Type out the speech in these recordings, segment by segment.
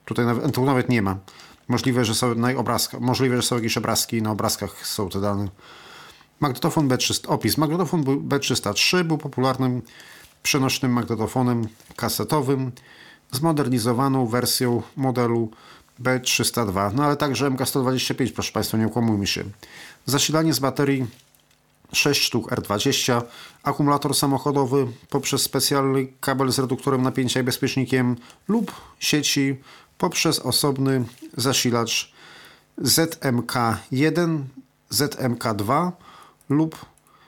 Tu nawet nie ma. Możliwe, że są jakieś obrazki, na obrazkach są te dane. Magnetofon B300. Opis. Magnetofon B303 był popularnym przenośnym magnetofonem kasetowym zmodernizowaną wersją modelu B302. No ale także MK125, proszę Państwa, nie okłamujmy się. Zasilanie z baterii 6 sztuk R20, akumulator samochodowy poprzez specjalny kabel z reduktorem napięcia i bezpiecznikiem lub sieci poprzez osobny zasilacz ZMK1, ZMK2 lub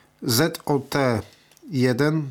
ZOT1.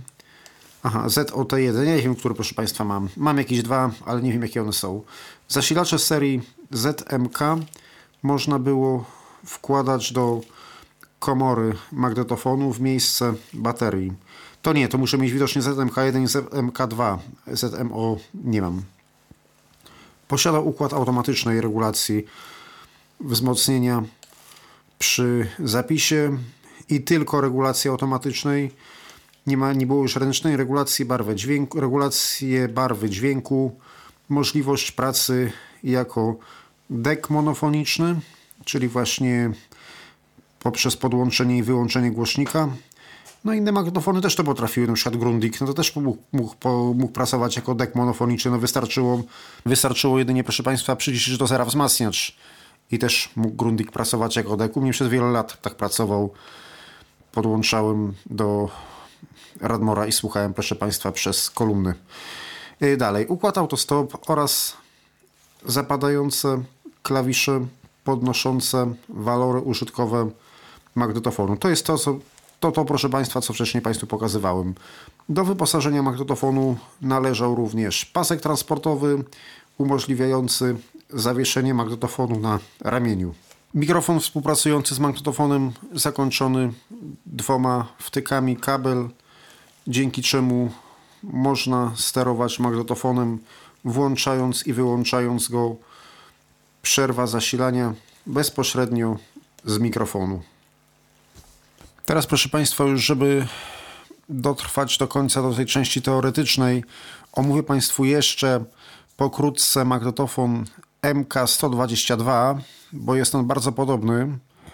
ZOT1. Ja nie wiem, który, proszę Państwa, mam. Mam jakieś dwa, ale nie wiem, jakie one są. Zasilacze serii ZMK można było wkładać do komory magnetofonu w miejsce baterii. To muszę mieć widocznie ZMK1 i ZMK2. ZMO nie mam. Posiada układ automatycznej regulacji wzmocnienia przy zapisie i tylko regulacji automatycznej. Nie było już ręcznej regulacji barwy dźwięku, możliwość pracy jako dek monofoniczny, czyli właśnie poprzez podłączenie i wyłączenie głośnika. No inne magnetofony też to potrafiły, na przykład Grundig, no to też mógł pracować jako dek monofoniczny. No wystarczyło jedynie, proszę Państwa, przyciszyć do zera wzmacniacz i też mógł Grundig pracować jako dek. U mnie przez wiele lat tak pracował. Podłączałem do Radmora i słuchałem, proszę Państwa, przez kolumny. Dalej, układ autostop oraz zapadające klawisze podnoszące walory użytkowe magnetofonu. To jest to, proszę Państwa, co wcześniej Państwu pokazywałem. Do wyposażenia magnetofonu należał również pasek transportowy umożliwiający zawieszenie magnetofonu na ramieniu. Mikrofon współpracujący z magnetofonem zakończony 2 wtykami kabel, dzięki czemu można sterować magnetofonem, włączając i wyłączając go. Przerwa zasilania bezpośrednio z mikrofonu. Teraz, proszę Państwa, już żeby dotrwać do końca do tej części teoretycznej, omówię Państwu jeszcze pokrótce magnetofon MK122, bo jest on bardzo podobny.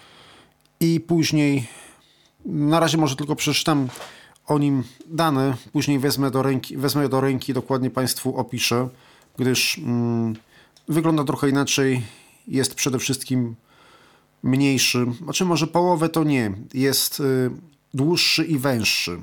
I później, na razie może tylko przeczytam o nim dane, później wezmę do ręki, dokładnie Państwu opiszę, gdyż wygląda trochę inaczej, jest przede wszystkim mniejszy, znaczy może połowę to nie, jest dłuższy i węższy.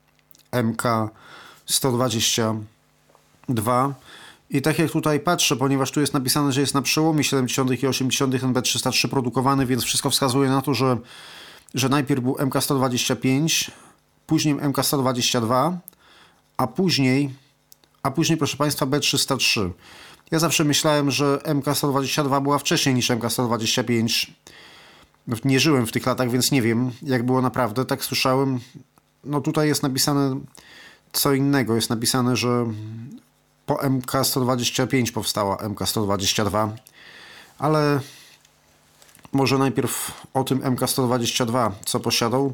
MK122 i tak jak tutaj patrzę, ponieważ tu jest napisane, że jest na przełomie 70. i 80. ten B303 produkowany, więc wszystko wskazuje na to, że najpierw był MK125, później MK122, a później, proszę Państwa, B303. Ja zawsze myślałem, że MK122 była wcześniej niż MK125. Nie żyłem w tych latach, więc nie wiem, jak było naprawdę. Tak słyszałem. No tutaj jest napisane co innego. Jest napisane, że po MK125 powstała MK122. Ale może najpierw o tym MK122, co posiadał.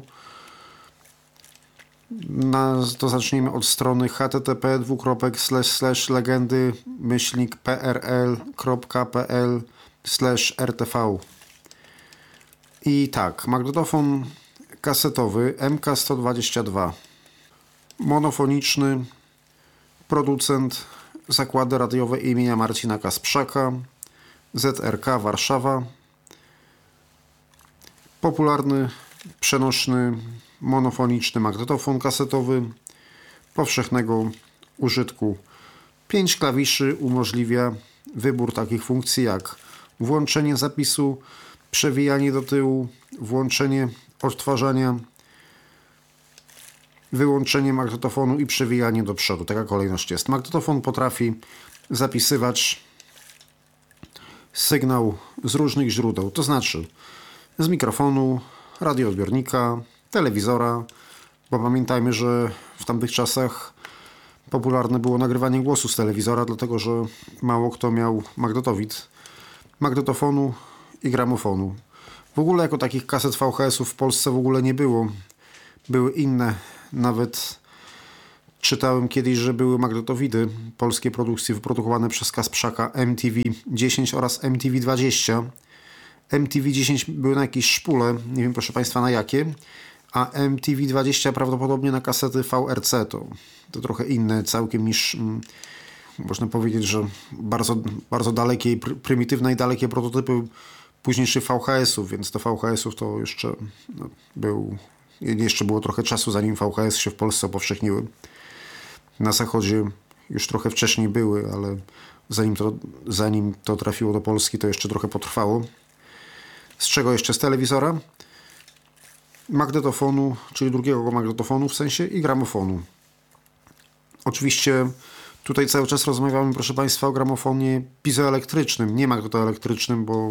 To zacznijmy od strony http://legendy-prl.pl/rtv. I tak, magnetofon kasetowy MK122. Monofoniczny. Producent Zakłady Radiowe imienia Marcina Kasprzaka. ZRK Warszawa. Popularny, przenośny, monofoniczny magnetofon kasetowy powszechnego użytku. 5 klawiszy umożliwia wybór takich funkcji jak włączenie zapisu, przewijanie do tyłu, włączenie odtwarzania, wyłączenie magnetofonu i przewijanie do przodu. Taka kolejność jest. Magnetofon potrafi zapisywać sygnał z różnych źródeł, to znaczy z mikrofonu, radioodbiornika, telewizora, bo pamiętajmy, że w tamtych czasach popularne było nagrywanie głosu z telewizora, dlatego że mało kto miał magnetowid, magnetofonu i gramofonu. W ogóle jako takich kaset VHS-ów w Polsce w ogóle nie było. Były inne, nawet Czytałem kiedyś, że były magnetowidy polskiej produkcji wyprodukowane przez Kasprzaka MTV 10 oraz MTV 20. MTV 10 były na jakieś szpule, nie wiem proszę Państwa na jakie, a MTV 20 prawdopodobnie na kasety VRC. To trochę inne całkiem niż, można powiedzieć, że bardzo, bardzo dalekie, prymitywne i dalekie prototypy późniejszych VHS-ów, więc do VHS-ów to jeszcze było trochę czasu, zanim VHS się w Polsce upowszechniły. Na zachodzie już trochę wcześniej były, ale zanim to trafiło do Polski, to jeszcze trochę potrwało. Z czego jeszcze? Z telewizora, magnetofonu, czyli drugiego magnetofonu w sensie, i gramofonu. Oczywiście tutaj cały czas rozmawiamy, proszę Państwa, o gramofonie piezoelektrycznym, nie magnetoelektrycznym, bo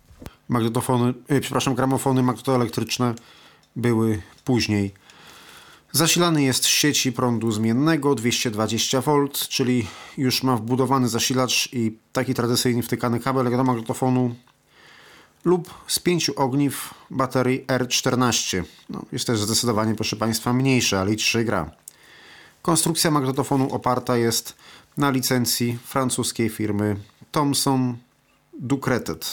gramofony magnetoelektryczne były później. Zasilany jest z sieci prądu zmiennego 220V, czyli już ma wbudowany zasilacz i taki tradycyjnie wtykany kabel do magnetofonu, lub z 5 ogniw baterii R14. Jest też zdecydowanie, proszę Państwa, mniejszy, ale i ciszej gra. Konstrukcja magnetofonu oparta jest na licencji francuskiej firmy Thomson Ducretet.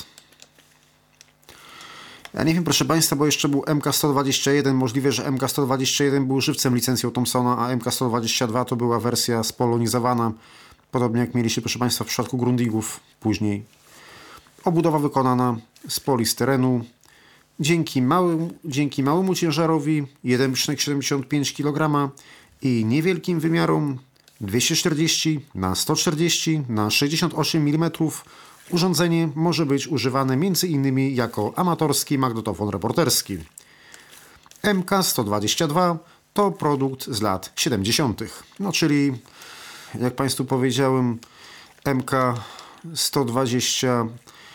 Ja nie wiem, proszę Państwa, bo jeszcze był MK121. Możliwe, że MK121 był żywcem licencją Thomsona, a MK122 to była wersja spolonizowana, podobnie jak mieliście, proszę Państwa, w przypadku Grundigów później. Obudowa wykonana z polistyrenu. Dzięki małemu ciężarowi 1,75 kg i niewielkim wymiarom 240 na 140 na 68 mm urządzenie może być używane m.in. jako amatorski magnetofon reporterski. MK122 to produkt z lat 70. Czyli jak Państwu powiedziałem, MK125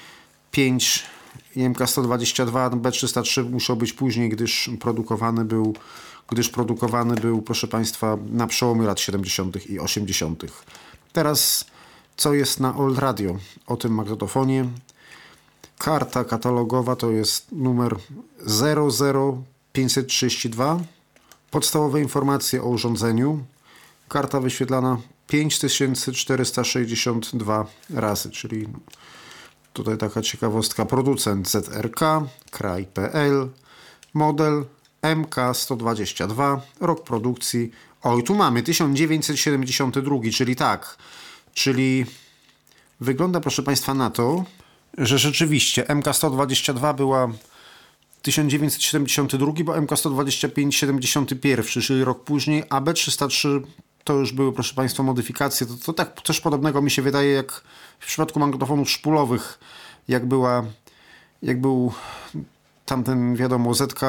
i MK122 B303 musiał być później, gdyż produkowany był, proszę Państwa, na przełomie lat 70. i 80. Teraz co jest na Old Radio o tym magnetofonie? Karta katalogowa to jest numer 00532. Podstawowe informacje o urządzeniu. Karta wyświetlana 5462 razy, czyli tutaj taka ciekawostka. Producent ZRK, kraj.pl, model MK122, rok produkcji. Oj, tu mamy 1972, czyli wygląda, proszę Państwa, na to, że rzeczywiście MK122 była 1972, bo MK125 71, czyli rok później, a B303 to już były, proszę Państwa, modyfikacje. To tak coś podobnego mi się wydaje jak w przypadku magnetofonów szpulowych, jak był tamten, wiadomo, ZK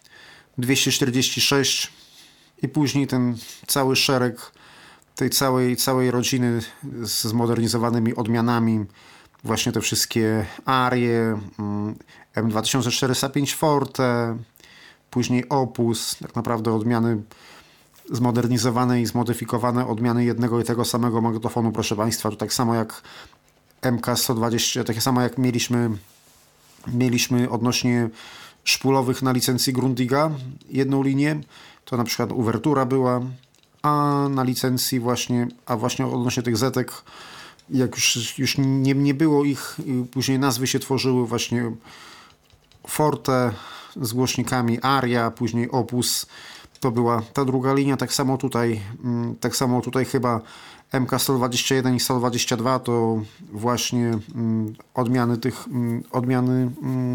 246 i później ten cały szereg tej całej rodziny z zmodernizowanymi odmianami, właśnie te wszystkie Arie, M2405 Forte, później Opus, tak naprawdę odmiany zmodernizowane i zmodyfikowane odmiany jednego i tego samego magnetofonu, proszę Państwa. To tak samo jak MK120, tak samo jak mieliśmy odnośnie szpulowych na licencji Grundiga jedną linię, to na przykład uwertura była, a na licencji właśnie odnośnie tych zetek, jak już nie było ich, później nazwy się tworzyły, właśnie Forte z głośnikami Aria, później Opus, to była ta druga linia. Tak samo tutaj chyba MK121 i 122 to właśnie odmiany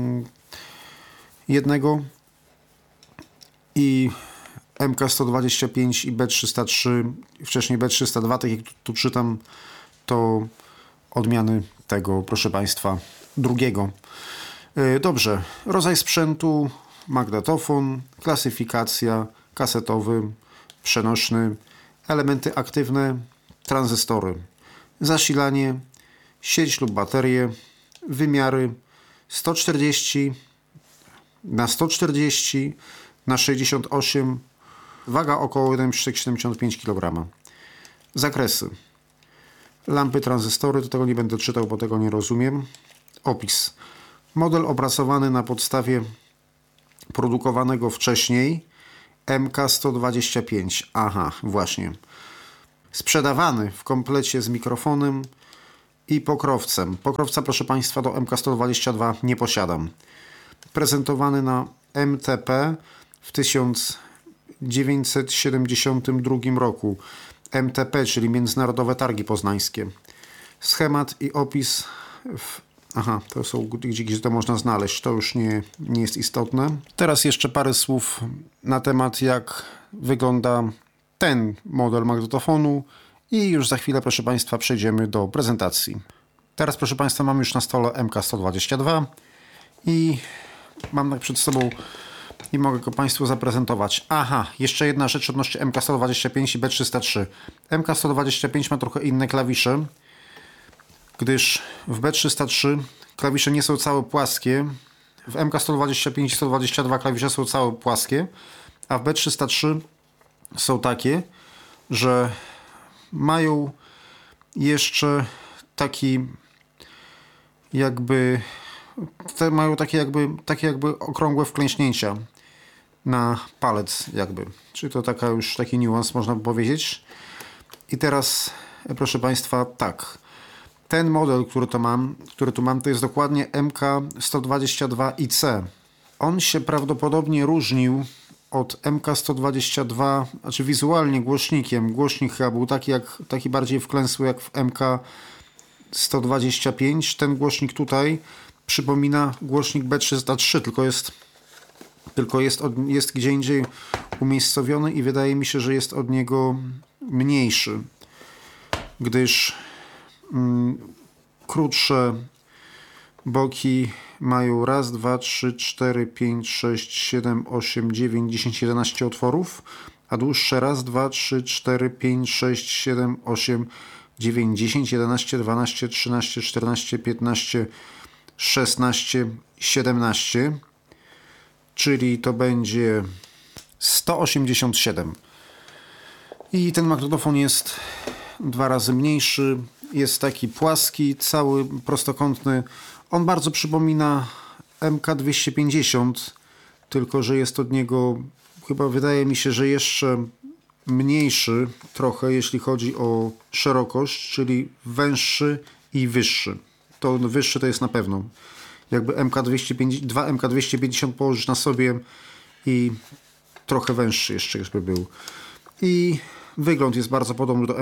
jednego, i MK125 i B303, wcześniej B302, tak jak tu czytam, to odmiany tego, proszę Państwa, drugiego. Dobrze, rodzaj sprzętu, magnetofon, klasyfikacja, kasetowy, przenośny, elementy aktywne, tranzystory, zasilanie, sieć lub baterie, wymiary 140 na 140 na 68, waga około 1,75 kg. Zakresy. Lampy, tranzystory, to tego nie będę czytał, bo tego nie rozumiem. Opis. Model opracowany na podstawie produkowanego wcześniej MK125. Aha, właśnie. sprzedawany w komplecie z mikrofonem i pokrowcem. Pokrowca, proszę Państwa, do MK122 nie posiadam. Prezentowany na MTP w 1972 roku. MTP, czyli Międzynarodowe Targi Poznańskie. Schemat i opis to są gdzie to można znaleźć, to już nie jest istotne. Teraz jeszcze parę słów na temat, jak wygląda ten model magnetofonu i już za chwilę, proszę Państwa, przejdziemy do prezentacji. Teraz, proszę Państwa, mam już na stole MK122 i mam tak przed sobą i mogę go Państwu zaprezentować. Jeszcze jedna rzecz odnośnie MK125 i B303. MK125 ma trochę inne klawisze, gdyż w B303 klawisze nie są całe płaskie. W MK125 i 122 klawisze są całe płaskie, a w B303 są takie, że mają jeszcze taki mają takie jakby okrągłe wklęśnięcia na palec jakby. Czyli to taki niuans, można by powiedzieć. I teraz, proszę Państwa, tak. Ten model, który tu mam, to jest dokładnie MK122IC. On się prawdopodobnie różnił od MK122, znaczy wizualnie głośnikiem. Głośnik chyba był taki bardziej wklęsły jak w MK125. Ten głośnik tutaj przypomina głośnik B303, tylko jest gdzie indziej umiejscowiony i wydaje mi się, że jest od niego mniejszy, gdyż krótsze boki mają 1, 2, 3, 4, 5, 6, 7, 8, 9, 10, 11 otworów, a dłuższe 1, 2, 3, 4, 5, 6, 7, 8, 9, 10, 11, 12, 13, 14, 15, 16, 17, czyli to będzie 187. I ten magnetofon jest 2 razy mniejszy, jest taki płaski, cały prostokątny. On bardzo przypomina MK250, tylko że jest od niego, chyba wydaje mi się, że jeszcze mniejszy trochę, jeśli chodzi o szerokość, czyli węższy i wyższy. To wyższy to jest na pewno. Jakby dwa MK250 położyć na sobie i trochę węższy jeszcze jakby był. I wygląd jest bardzo podobny do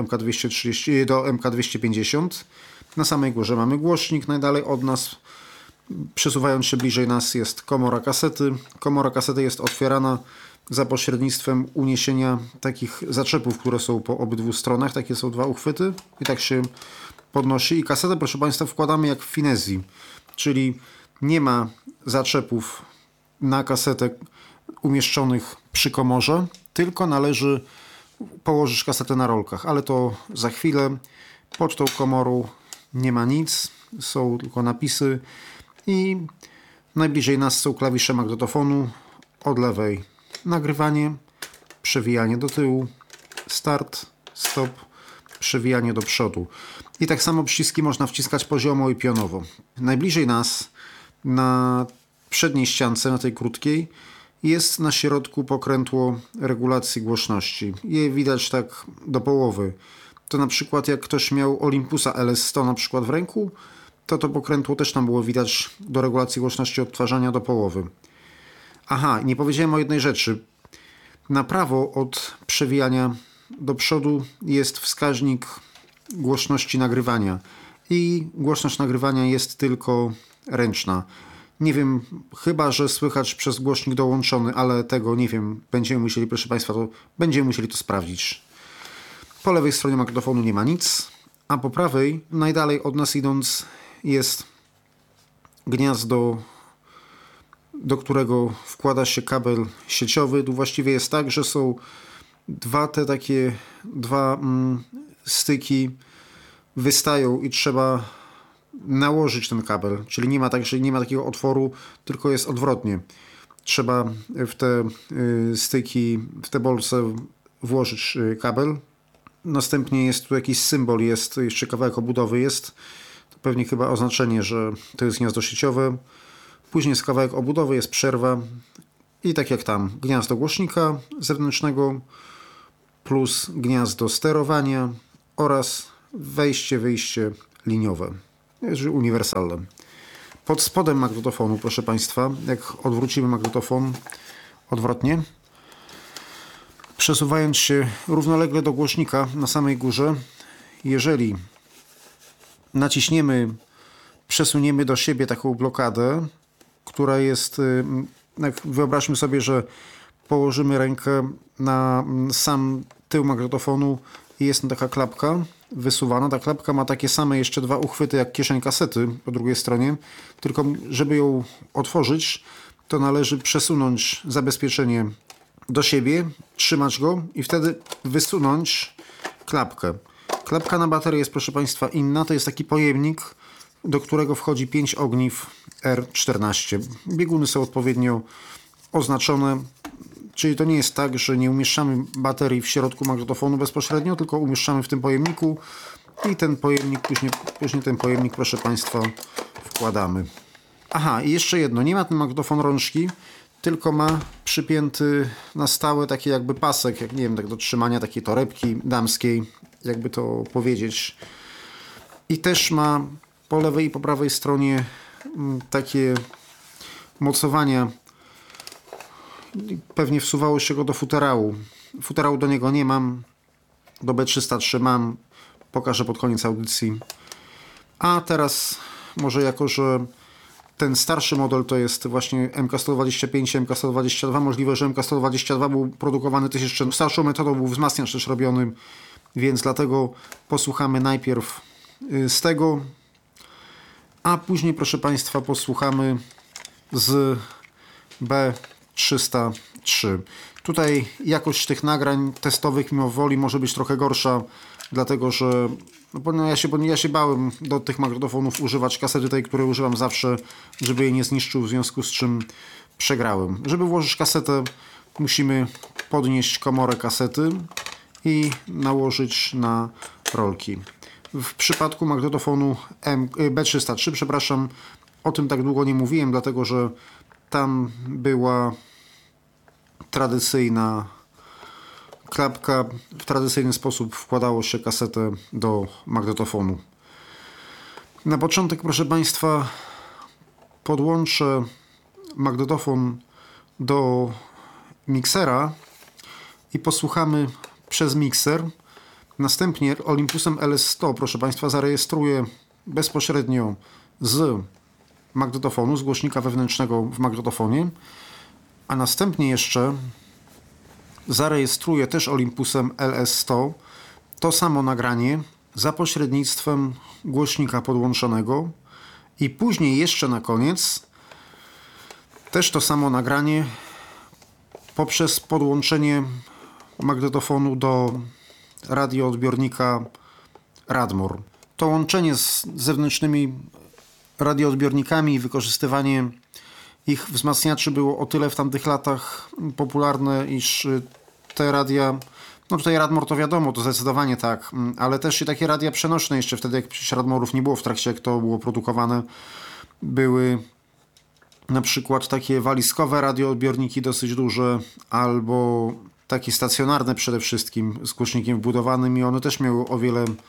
MK250. Na samej górze mamy głośnik, najdalej od nas, przesuwając się bliżej nas, jest komora kasety. Komora kasety jest otwierana za pośrednictwem uniesienia takich zaczepów, które są po obydwu stronach. Takie są 2 uchwyty i tak się podnosi. I kasetę, proszę Państwa, wkładamy jak w finezji, czyli nie ma zaczepów na kasetę umieszczonych przy komorze, tylko należy położyć kasetę na rolkach, ale to za chwilę. Pod tą komorą nie ma nic, są tylko napisy i najbliżej nas są klawisze magnetofonu. Od lewej nagrywanie, przewijanie do tyłu, start, stop, przewijanie do przodu. I tak samo przyciski można wciskać poziomo i pionowo. Najbliżej nas, na przedniej ściance, na tej krótkiej, jest na środku pokrętło regulacji głośności. Je widać tak do połowy. To na przykład jak ktoś miał Olympusa LS100 na przykład w ręku, to pokrętło też tam było widać do regulacji głośności odtwarzania do połowy. Nie powiedziałem o jednej rzeczy. Na prawo od przewijania do przodu jest wskaźnik głośności nagrywania i głośność nagrywania jest tylko ręczna. Nie wiem, chyba że słychać przez głośnik dołączony, ale tego nie wiem. Będziemy musieli, proszę Państwa, to sprawdzić. Po lewej stronie magnetofonu nie ma nic, a po prawej, najdalej od nas idąc, jest gniazdo, do którego wkłada się kabel sieciowy. Tu właściwie jest tak, że są dwa styki wystają i trzeba nałożyć ten kabel, czyli nie ma takiego otworu, tylko jest odwrotnie. Trzeba w te styki, w te bolce włożyć kabel. Następnie jest tu jakiś symbol, jest jeszcze kawałek obudowy jest. To pewnie chyba oznaczenie, że to jest gniazdo sieciowe. Później jest kawałek obudowy, jest przerwa i tak jak tam, gniazdo głośnika zewnętrznego, plus gniazdo sterowania oraz wejście, wyjście liniowe, uniwersalne. Pod spodem magnetofonu, proszę Państwa, jak odwrócimy magnetofon odwrotnie, przesuwając się równolegle do głośnika na samej górze, jeżeli naciśniemy, przesuniemy do siebie taką blokadę, która jest, jak wyobraźmy sobie, że położymy rękę na sam tył magnetofonu i jest taka klapka wysuwana. Ta klapka ma takie same jeszcze dwa uchwyty jak kieszeń kasety po drugiej stronie, tylko żeby ją otworzyć, to należy przesunąć zabezpieczenie do siebie, trzymać go i wtedy wysunąć klapkę. Klapka na baterię jest, proszę Państwa, inna. To jest taki pojemnik, do którego wchodzi 5 ogniw R14. Bieguny są odpowiednio oznaczone, czyli to nie jest tak, że nie umieszczamy baterii w środku magnetofonu bezpośrednio, tylko umieszczamy w tym pojemniku i ten pojemnik, później ten pojemnik, proszę Państwa, wkładamy. Aha, i jeszcze jedno. Nie ma ten magnetofon rączki, tylko ma przypięty na stałe taki jakby pasek, jak nie wiem, tak do trzymania takiej torebki damskiej, jakby to powiedzieć. I też ma po lewej i po prawej stronie takie mocowania. Pewnie wsuwało się go do futerału. Futerału do niego nie mam. Do B303 mam. Pokażę pod koniec audycji. A teraz może jako, że ten starszy model to jest właśnie MK125, MK122. Możliwe, że MK122 był produkowany też jeszcze starszą metodą, był wzmacniacz też robiony, więc dlatego posłuchamy najpierw z tego, a później, proszę Państwa, posłuchamy z B303. Tutaj jakość tych nagrań testowych mimo woli może być trochę gorsza, dlatego że ja się bałem do tych magnetofonów używać kasety tej, której używam zawsze, żeby jej nie zniszczył, w związku z czym przegrałem. Żeby włożyć kasetę, musimy podnieść komorę kasety i nałożyć na rolki. W przypadku magnetofonu B303, przepraszam, o tym tak długo nie mówiłem, dlatego że tam była tradycyjna klapka. W tradycyjny sposób wkładało się kasetę do magnetofonu. Na początek, proszę Państwa, podłączę magnetofon do miksera i posłuchamy przez mikser. Następnie Olympusem LS100, proszę Państwa, zarejestruję bezpośrednio z magnetofonu, z głośnika wewnętrznego w magnetofonie, a następnie jeszcze zarejestruję też Olympusem LS100 to samo nagranie za pośrednictwem głośnika podłączonego i później jeszcze na koniec też to samo nagranie poprzez podłączenie magnetofonu do radioodbiornika Radmor. To łączenie z zewnętrznymi radioodbiornikami i wykorzystywanie ich wzmacniaczy było o tyle w tamtych latach popularne, iż te radia, no tutaj Radmor to wiadomo, to zdecydowanie tak, ale też i takie radia przenośne jeszcze wtedy, jak przecież Radmorów nie było w trakcie, jak to było produkowane, były na przykład takie walizkowe radioodbiorniki dosyć duże, albo takie stacjonarne przede wszystkim z głośnikiem wbudowanym i one też miały o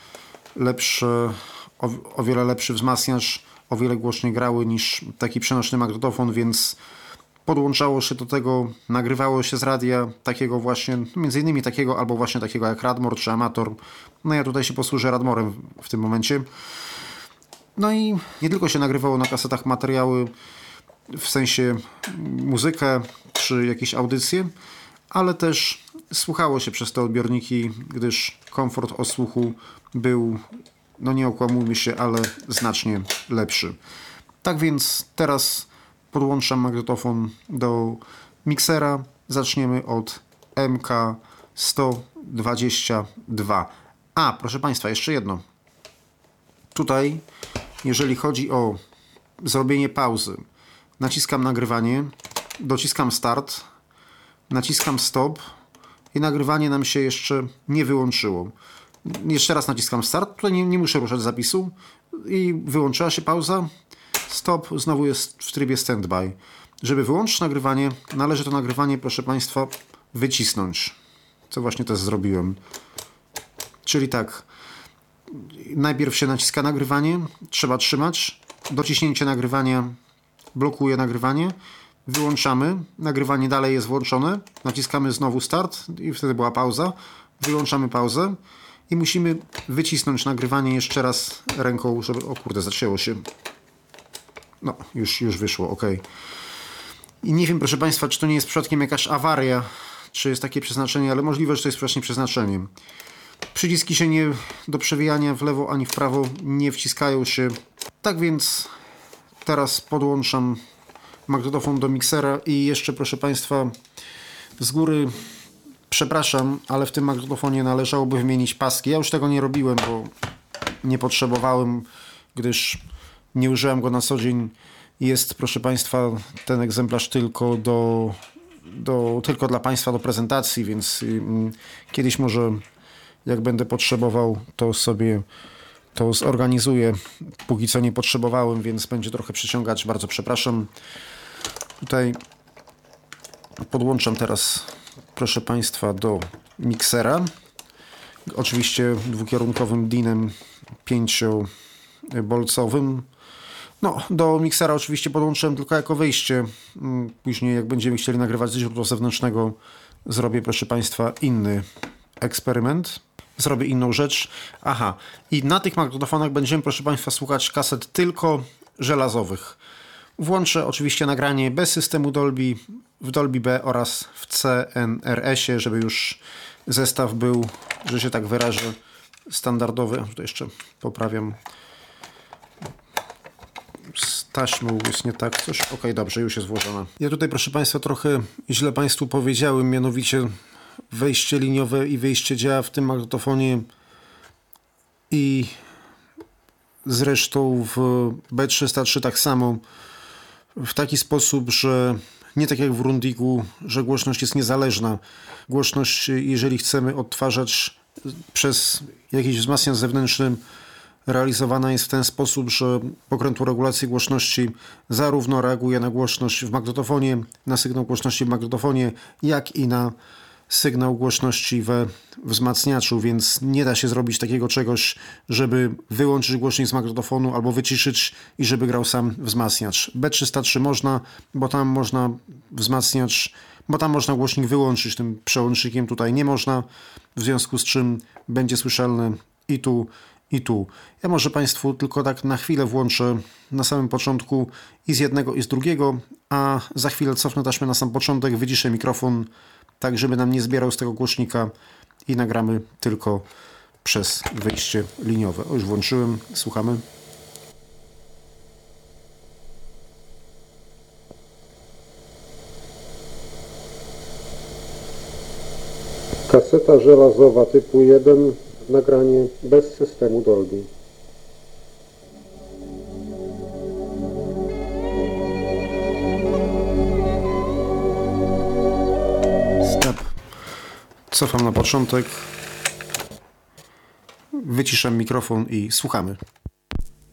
wiele lepszy wzmacniacz, o wiele głośniej grały niż taki przenośny magnetofon, więc podłączało się do tego, nagrywało się z radia takiego właśnie, między innymi takiego, albo właśnie takiego jak Radmor czy Amator. No ja tutaj się posłużę Radmorem w tym momencie. No i nie tylko się nagrywało na kasetach materiały, w sensie muzykę czy jakieś audycje, ale też słuchało się przez te odbiorniki, gdyż komfort odsłuchu był, no nie okłamujmy się, ale znacznie lepszy. Tak więc teraz podłączam magnetofon do miksera. Zaczniemy od MK122. A, proszę Państwa, jeszcze jedno. Tutaj, jeżeli chodzi o zrobienie pauzy, naciskam nagrywanie, dociskam start, naciskam stop i nagrywanie nam się jeszcze nie wyłączyło. Jeszcze raz naciskam start, tutaj nie muszę ruszać zapisu i wyłączyła się pauza. Stop znowu jest w trybie standby. Żeby wyłączyć nagrywanie, należy to nagrywanie, proszę Państwa, wycisnąć. co właśnie też zrobiłem. Czyli tak, najpierw się naciska nagrywanie, trzeba trzymać, dociśnięcie nagrywania blokuje nagrywanie, wyłączamy, nagrywanie dalej jest włączone, naciskamy znowu start i wtedy była pauza, wyłączamy pauzę i musimy wycisnąć nagrywanie jeszcze raz ręką, żeby... O kurde, zacięło się. No, już wyszło, ok. I nie wiem, proszę Państwa, czy to nie jest przypadkiem jakaś awaria, czy jest takie przeznaczenie, ale możliwe, że to jest właśnie przeznaczeniem. Przyciski się nie do przewijania w lewo ani w prawo nie wciskają się. Tak więc teraz podłączam magnetofon do miksera i jeszcze, proszę Państwa, z góry przepraszam, ale w tym magnetofonie należałoby wymienić paski. Ja już tego nie robiłem, bo nie potrzebowałem, gdyż nie użyłem go na co dzień. Jest, proszę Państwa, ten egzemplarz tylko tylko dla Państwa do prezentacji, więc kiedyś może, jak będę potrzebował, to sobie to zorganizuję. Póki co nie potrzebowałem, więc będzie trochę przyciągać. Bardzo przepraszam. Tutaj podłączam teraz, proszę Państwa, do miksera. Oczywiście dwukierunkowym DIN-em 5-bolcowym. No, do miksera oczywiście podłączyłem tylko jako wyjście. Później, jak będziemy chcieli nagrywać ze źródła zewnętrznego, zrobię, proszę Państwa, inny eksperyment. Zrobię inną rzecz. Aha, i na tych magnetofonach będziemy, proszę Państwa, słuchać kaset tylko żelazowych. Włączę oczywiście nagranie bez systemu Dolby, w Dolby B oraz w CNRS-ie, żeby już zestaw był, że się tak wyrażę, standardowy. Tutaj jeszcze poprawiam z taśmą, jest nie tak coś. Ok, dobrze, już jest włożona. Ja tutaj, proszę Państwa, trochę źle Państwu powiedziałem, mianowicie wejście liniowe i wyjście działa w tym magnetofonie i zresztą w B303 tak samo, w taki sposób, że nie tak jak w Rundiku, że głośność jest niezależna. Głośność, jeżeli chcemy odtwarzać przez jakiś wzmacniacz zewnętrzny, realizowana jest w ten sposób, że pokrętło regulacji głośności zarówno reaguje na głośność w magnetofonie, na sygnał głośności w magnetofonie, jak i na sygnał głośności we wzmacniaczu, więc nie da się zrobić takiego czegoś, żeby wyłączyć głośnik z magnetofonu albo wyciszyć i żeby grał sam wzmacniacz. B303 można, bo tam można głośnik wyłączyć tym przełącznikiem, tutaj nie można, w związku z czym będzie słyszalny i tu, i tu. Ja może Państwu tylko tak na chwilę włączę na samym początku i z jednego, i z drugiego, a za chwilę cofnę taśmę na sam początek, wyciszę mikrofon, tak żeby nam nie zbierał z tego głośnika i nagramy tylko przez wyjście liniowe. O, już włączyłem, słuchamy. Kaseta żelazowa typu 1, nagranie bez systemu Dolby. Cofam na początek, wyciszam mikrofon i słuchamy.